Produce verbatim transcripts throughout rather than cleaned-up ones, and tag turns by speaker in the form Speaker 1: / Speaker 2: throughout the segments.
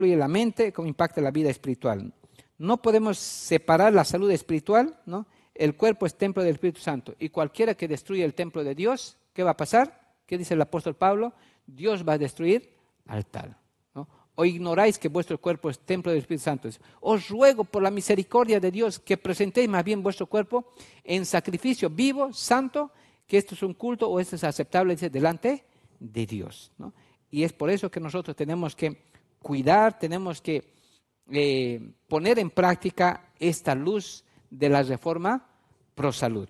Speaker 1: influye la mente, cómo impacta la vida espiritual. No podemos separar la salud espiritual, ¿no? El cuerpo es templo del Espíritu Santo y cualquiera que destruya el templo de Dios, ¿qué va a pasar? ¿Qué dice el apóstol Pablo? Dios va a destruir al tal, ¿no? O ignoráis que vuestro cuerpo es templo del Espíritu Santo. Os ruego por la misericordia de Dios que presentéis más bien vuestro cuerpo en sacrificio vivo, santo, que esto es un culto o esto es aceptable, dice, delante de Dios, ¿no? Y es por eso que nosotros tenemos que cuidar, tenemos que eh, poner en práctica esta luz de la reforma pro salud.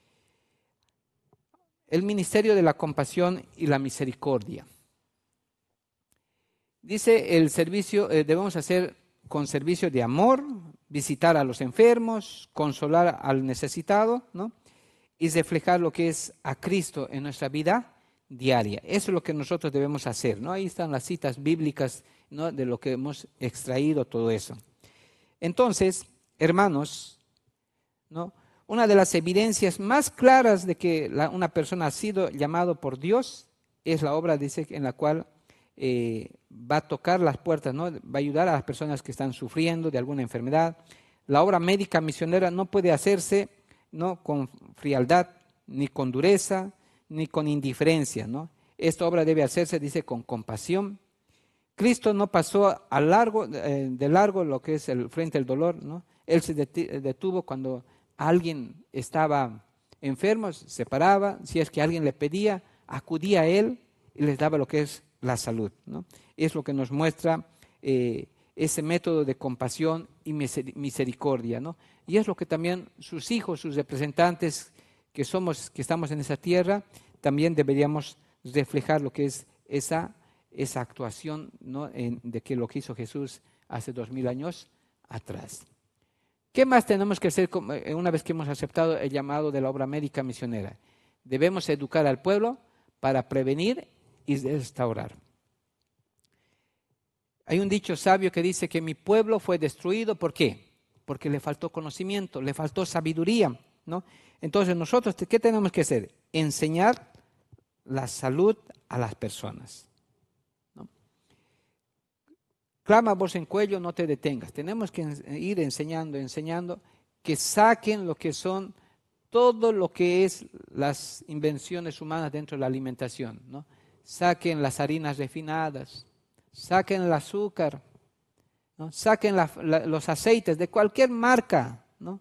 Speaker 1: El ministerio de la compasión y la misericordia. Dice el servicio, eh, debemos hacer con servicio de amor, visitar a los enfermos, consolar al necesitado, ¿no? Y reflejar lo que es a Cristo en nuestra vida diaria. Eso es lo que nosotros debemos hacer, ¿no? Ahí están las citas bíblicas, ¿no? De lo que hemos extraído todo eso. Entonces, hermanos, ¿no? Una de las evidencias más claras de que la, una persona ha sido llamado por Dios es la obra, dice, en la cual eh, va a tocar las puertas, ¿no? Va a ayudar a las personas que están sufriendo de alguna enfermedad. La obra médica misionera no puede hacerse, ¿no? Con frialdad, ni con dureza, ni con indiferencia, ¿no? Esta obra debe hacerse, dice, con compasión. Cristo no pasó a largo, eh, de largo lo que es el frente al dolor, ¿no? Él se detuvo cuando alguien estaba enfermo, se paraba, si es que alguien le pedía, acudía a él y les daba lo que es la salud, ¿no? Es lo que nos muestra eh, ese método de compasión y misericordia, ¿no? Y es lo que también sus hijos, sus representantes que somos, que estamos en esa tierra, también deberíamos reflejar lo que es esa, esa actuación, ¿no? En, de que lo que hizo Jesús hace dos mil años atrás. ¿Qué más tenemos que hacer una vez que hemos aceptado el llamado de la obra médica misionera? Debemos educar al pueblo para prevenir y restaurar. Hay un dicho sabio que dice que mi pueblo fue destruido, ¿por qué? Porque le faltó conocimiento, le faltó sabiduría, ¿no? Entonces nosotros, ¿qué tenemos que hacer? Enseñar la salud a las personas, ¿no? Clama voz en cuello, no te detengas. Tenemos que ir enseñando, enseñando, que saquen lo que son, todo lo que es las invenciones humanas dentro de la alimentación, ¿no? Saquen las harinas refinadas, saquen el azúcar, ¿no? Saquen la, la, los aceites de cualquier marca, ¿no?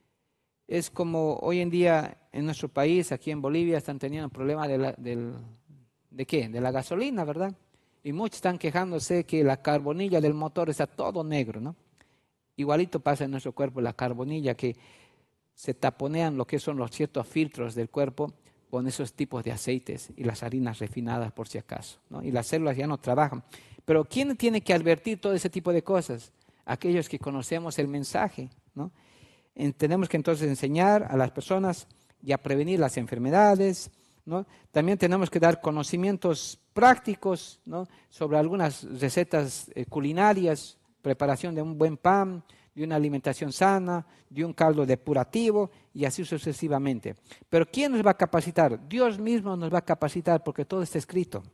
Speaker 1: Es como hoy en día en nuestro país, aquí en Bolivia, están teniendo problemas de, la, del, ¿de qué? De la gasolina, ¿verdad? Y muchos están quejándose que la carbonilla del motor está todo negro, ¿no? Igualito pasa en nuestro cuerpo la carbonilla, que se taponean lo que son los ciertos filtros del cuerpo con esos tipos de aceites y las harinas refinadas por si acaso, ¿no? Y las células ya no trabajan. Pero ¿quién tiene que advertir todo ese tipo de cosas? Aquellos que conocemos el mensaje, ¿no? Tenemos que entonces enseñar a las personas y a prevenir las enfermedades, ¿no? También tenemos que dar conocimientos prácticos, ¿no? Sobre algunas recetas eh, culinarias, preparación de un buen pan, de una alimentación sana, de un caldo depurativo y así sucesivamente. Pero ¿quién nos va a capacitar? Dios mismo nos va a capacitar porque todo está escrito.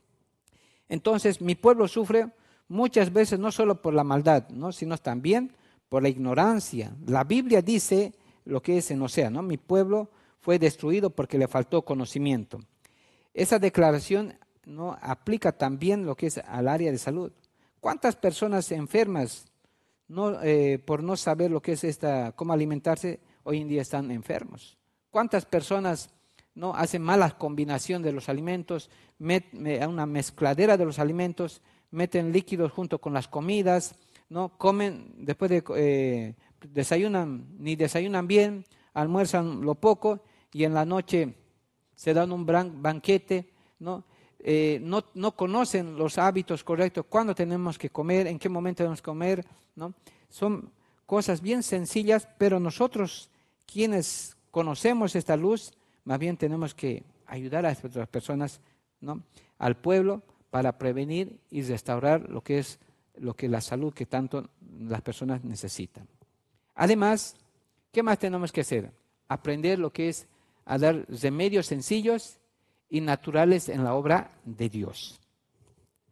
Speaker 1: Entonces mi pueblo sufre muchas veces no solo por la maldad, ¿no? Sino también por la ignorancia. La Biblia dice lo que es en Osea, ¿no? Mi pueblo fue destruido porque le faltó conocimiento. Esa declaración, ¿no? Aplica también lo que es al área de salud. ¿Cuántas personas enfermas no, eh, por no saber lo que es esta, cómo alimentarse, hoy en día están enfermos? ¿Cuántas personas no hacen mala combinación de los alimentos, met, me, una mezcladera de los alimentos, meten líquidos junto con las comidas, no comen después de eh, desayunan ni desayunan bien, almuerzan lo poco y en la noche se dan un bran, banquete, no Eh, no, no conocen los hábitos correctos, cuándo tenemos que comer, en qué momento tenemos que comer, ¿no? Son cosas bien sencillas, pero nosotros quienes conocemos esta luz, más bien tenemos que ayudar a estas personas, ¿no? Al pueblo para prevenir y restaurar lo que es lo que la salud que tanto las personas necesitan. Además, ¿qué más tenemos que hacer? Aprender lo que es a dar remedios sencillos y naturales en la obra de Dios.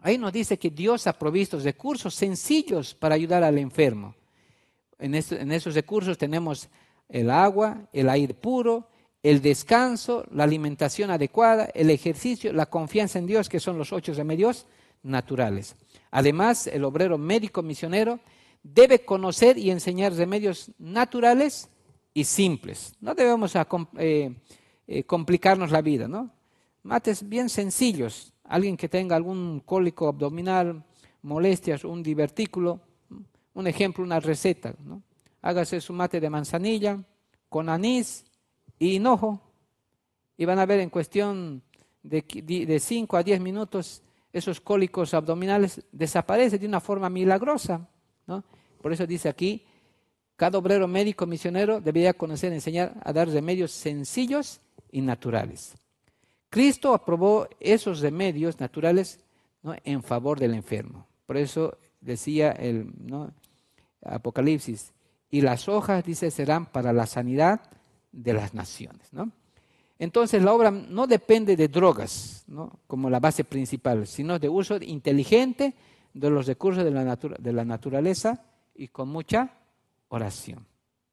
Speaker 1: Ahí nos dice que Dios ha provisto recursos sencillos para ayudar al enfermo. En, eso, en esos recursos tenemos el agua, el aire puro, el descanso, la alimentación adecuada, el ejercicio, la confianza en Dios, que son los ocho remedios naturales. Además, el obrero médico misionero debe conocer y enseñar remedios naturales y simples. No debemos a, eh, eh, complicarnos la vida, ¿no? Mates bien sencillos. Alguien que tenga algún cólico abdominal, molestias, un divertículo, un ejemplo, una receta, ¿no? Hágase su mate de manzanilla con anís y hinojo, y van a ver en cuestión de cinco a diez minutos esos cólicos abdominales desaparecen de una forma milagrosa, ¿no? Por eso dice aquí, cada obrero médico misionero debería conocer y enseñar a dar remedios sencillos y naturales. Cristo aprobó esos remedios naturales, ¿no?, en favor del enfermo. Por eso decía el, ¿no?, Apocalipsis, y las hojas, dice, serán para la sanidad de las naciones, ¿no? Entonces la obra no depende de drogas, ¿no?, como la base principal, sino de uso inteligente de los recursos de la, natura, de la naturaleza y con mucha oración.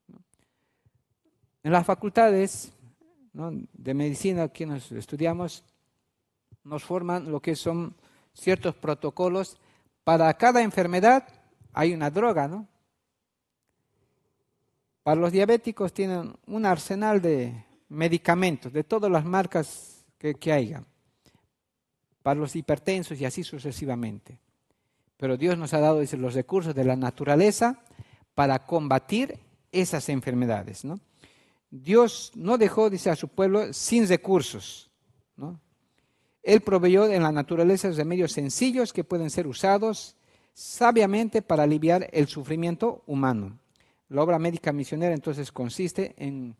Speaker 1: En las facultades, ¿no?, de medicina, quienes estudiamos, nos forman lo que son ciertos protocolos. Para cada enfermedad hay una droga, ¿no? Para los diabéticos tienen un arsenal de medicamentos, de todas las marcas que, que haya. Para los hipertensos y así sucesivamente. Pero Dios nos ha dado, dice, los recursos de la naturaleza para combatir esas enfermedades, ¿no? Dios no dejó, dice, a su pueblo sin recursos, ¿no? Él proveyó en la naturaleza remedios sencillos que pueden ser usados sabiamente para aliviar el sufrimiento humano. La obra médica misionera entonces consiste en,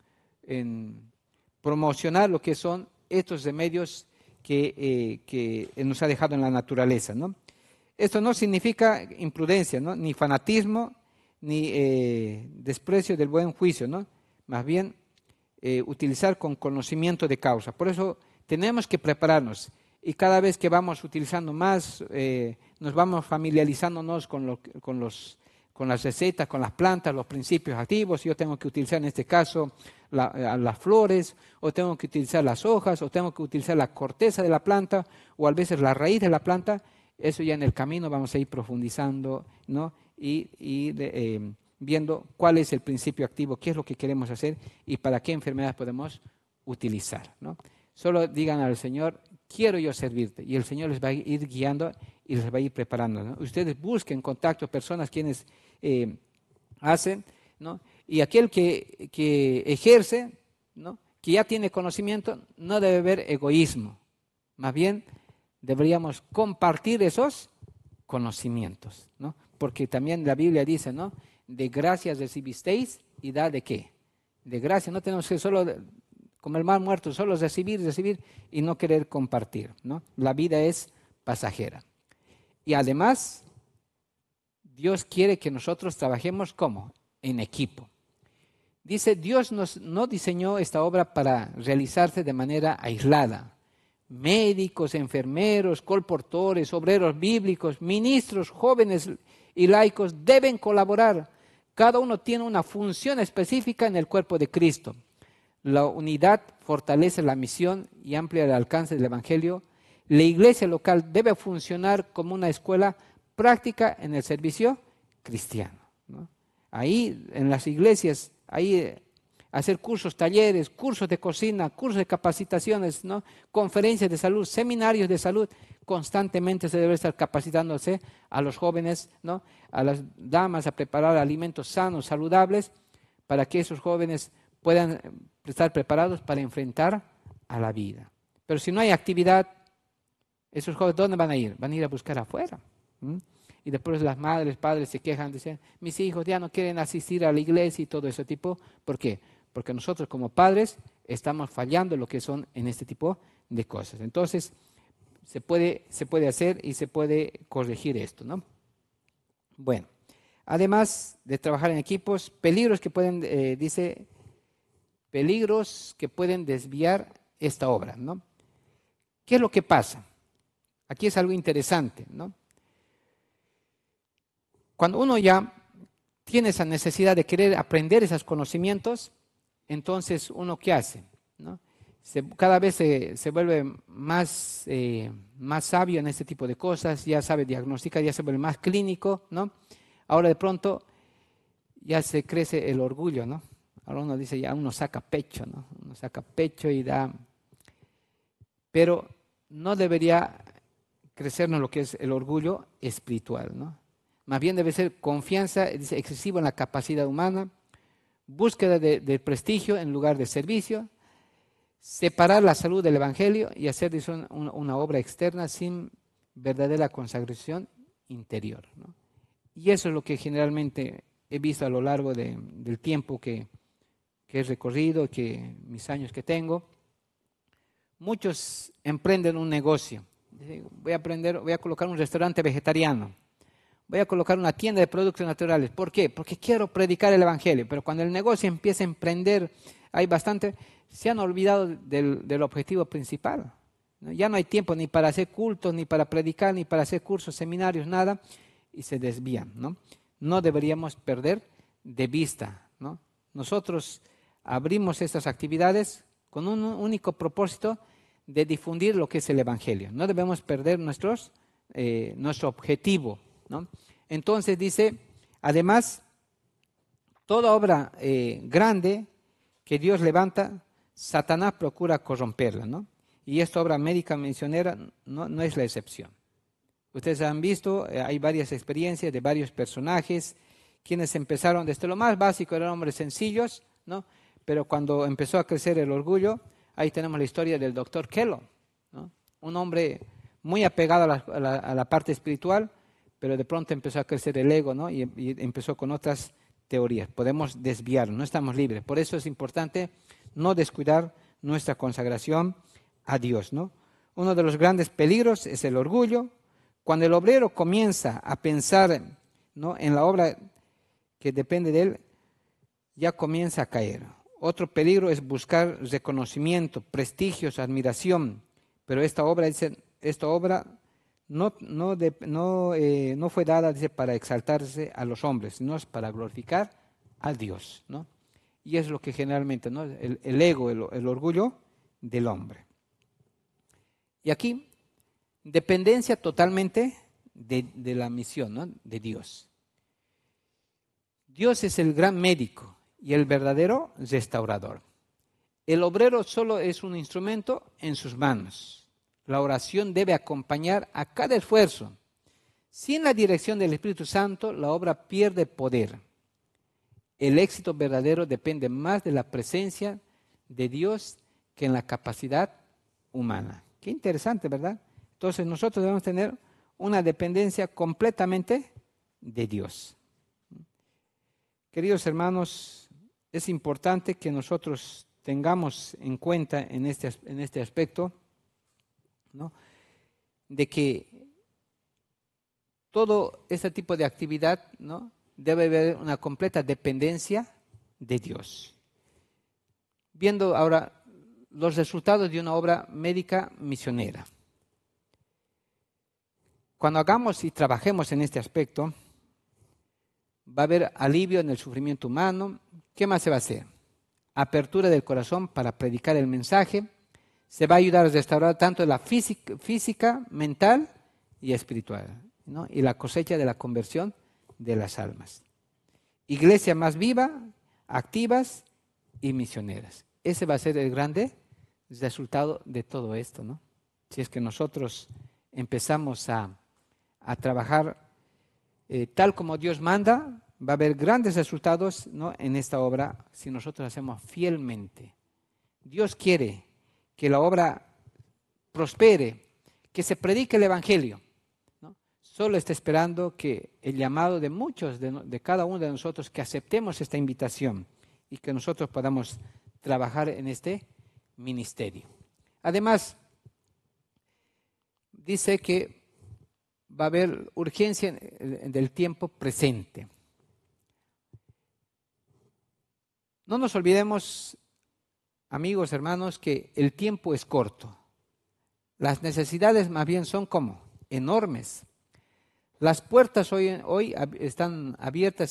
Speaker 1: en promocionar lo que son estos remedios que, eh, que nos ha dejado en la naturaleza, ¿no? Esto no significa imprudencia, ¿no?, ni fanatismo, ni eh, desprecio del buen juicio, ¿no? Más bien eh, utilizar con conocimiento de causa. Por eso tenemos que prepararnos y cada vez que vamos utilizando más, eh, nos vamos familiarizándonos con, lo, con, los, con las recetas, con las plantas, los principios activos. Yo tengo que utilizar en este caso la, las flores, o tengo que utilizar las hojas, o tengo que utilizar la corteza de la planta, o a veces la raíz de la planta. Eso ya en el camino vamos a ir profundizando, ¿no?, y, y eh, viendo cuál es el principio activo, qué es lo que queremos hacer y para qué enfermedades podemos utilizar, ¿no? Solo digan al Señor, quiero yo servirte, y el Señor les va a ir guiando y les va a ir preparando, ¿no? Ustedes busquen contacto, personas quienes eh, hacen, ¿no? Y aquel que, que ejerce, ¿no?, que ya tiene conocimiento, no debe haber egoísmo, más bien deberíamos compartir esos conocimientos, ¿no? Porque también la Biblia dice, ¿no?, de gracia recibisteis y da de qué. De gracia, no tenemos que solo, como el mar muerto, solo recibir, recibir y no querer compartir, ¿no? La vida es pasajera. Y además, Dios quiere que nosotros trabajemos ¿cómo? En equipo. Dice, Dios nos, no diseñó esta obra para realizarse de manera aislada. Médicos, enfermeros, colportores, obreros bíblicos, ministros, jóvenes y laicos deben colaborar. Cada uno tiene una función específica en el cuerpo de Cristo. La unidad fortalece la misión y amplía el alcance del Evangelio. La iglesia local debe funcionar como una escuela práctica en el servicio cristiano, ¿no? Ahí en las iglesias, ahí hacer cursos, talleres, cursos de cocina, cursos de capacitaciones, ¿no?, conferencias de salud, seminarios de salud. Constantemente se debe estar capacitándose a los jóvenes, ¿no?, a las damas a preparar alimentos sanos, saludables, para que esos jóvenes puedan estar preparados para enfrentar a la vida. Pero si no hay actividad, esos jóvenes, ¿dónde van a ir? Van a ir a buscar afuera. ¿Mm? Y después las madres, padres se quejan, dicen, mis hijos ya no quieren asistir a la iglesia y todo ese tipo. ¿Por qué? Porque nosotros como padres estamos fallando en lo que son en este tipo de cosas. Entonces, se puede, se puede hacer y se puede corregir esto, ¿no? Bueno, además de trabajar en equipos, peligros que pueden, eh, dice, peligros que pueden desviar esta obra, ¿no? ¿Qué es lo que pasa? Aquí es algo interesante, ¿no? Cuando uno ya tiene esa necesidad de querer aprender esos conocimientos, entonces uno ¿qué hace? ¿No? Se, cada vez se, se vuelve más, eh, más sabio en este tipo de cosas, ya sabe diagnosticar, ya se vuelve más clínico, ¿no? Ahora de pronto ya se crece el orgullo, ¿no? Ahora uno dice, ya uno saca pecho, ¿no? Uno saca pecho y da... Pero no debería crecernos lo que es el orgullo espiritual, ¿no? Más bien debe ser confianza, dice, excesiva en la capacidad humana, búsqueda de, de prestigio en lugar de servicio, separar la salud del evangelio y hacer dice, una, una obra externa sin verdadera consagración interior, ¿no? Y eso es lo que generalmente he visto a lo largo de, del tiempo que, que he recorrido, que mis años que tengo. Muchos emprenden un negocio. Voy a aprender, voy a colocar un restaurante vegetariano. Voy a colocar una tienda de productos naturales. ¿Por qué? Porque quiero predicar el evangelio. Pero cuando el negocio empieza a emprender, hay bastante, se han olvidado del, del objetivo principal, ¿no? Ya no hay tiempo ni para hacer cultos, ni para predicar, ni para hacer cursos, seminarios, nada, y se desvían, ¿no? No deberíamos perder de vista, ¿no? Nosotros abrimos estas actividades con un único propósito de difundir lo que es el evangelio. No debemos perder nuestros, eh, nuestro objetivo, ¿no? Entonces dice, además, toda obra eh, grande que Dios levanta, Satanás procura corromperla, ¿no? Y esta obra médica misionera no, no es la excepción. Ustedes han visto, eh, hay varias experiencias de varios personajes, quienes empezaron desde lo más básico, eran hombres sencillos, ¿no? Pero cuando empezó a crecer el orgullo, ahí tenemos la historia del doctor Kellogg, ¿no? Un hombre muy apegado a la, a, la, a la parte espiritual, pero de pronto empezó a crecer el ego, ¿no? y, y empezó con otras teorías. Podemos desviar, no estamos libres. Por eso es importante no descuidar nuestra consagración a Dios, ¿no? Uno de los grandes peligros es el orgullo. Cuando el obrero comienza a pensar, ¿no?, en la obra que depende de él, ya comienza a caer. Otro peligro es buscar reconocimiento, prestigios, admiración. Pero esta obra, dice, esta obra no, no, de, no, eh, no fue dada, dice, para exaltarse a los hombres, sino es para glorificar a Dios, ¿no? Y es lo que generalmente, ¿no?, el, el ego, el, el orgullo del hombre. Y aquí, dependencia totalmente de, de la misión, ¿no?, de Dios. Dios es el gran médico y el verdadero restaurador. El obrero solo es un instrumento en sus manos. La oración debe acompañar a cada esfuerzo. Sin la dirección del Espíritu Santo, la obra pierde poder. El éxito verdadero depende más de la presencia de Dios que en la capacidad humana. Qué interesante, ¿verdad? Entonces nosotros debemos tener una dependencia completamente de Dios. Queridos hermanos, es importante que nosotros tengamos en cuenta en este, en este aspecto, ¿no?, de que todo este tipo de actividad, ¿no?, debe haber una completa dependencia de Dios. Viendo ahora los resultados de una obra médica misionera. Cuando hagamos y trabajemos en este aspecto, va a haber alivio en el sufrimiento humano. ¿Qué más se va a hacer? Apertura del corazón para predicar el mensaje. Se va a ayudar a restaurar tanto la física, física mental y espiritual, ¿no?, y la cosecha de la conversión de las almas. Iglesia más viva, activas y misioneras. Ese va a ser el grande resultado de todo esto, ¿no? Si es que nosotros empezamos a, a trabajar eh, tal como Dios manda, va a haber grandes resultados, ¿no?, en esta obra si nosotros hacemos fielmente. Dios quiere que la obra prospere, que se predique el evangelio, ¿no? Solo está esperando que el llamado de muchos, de, de cada uno de nosotros, que aceptemos esta invitación y que nosotros podamos trabajar en este ministerio. Además, dice que va a haber urgencia del tiempo presente. No nos olvidemos, amigos, hermanos, que el tiempo es corto. las necesidades más bien son como enormes. Las puertas hoy, hoy están abiertas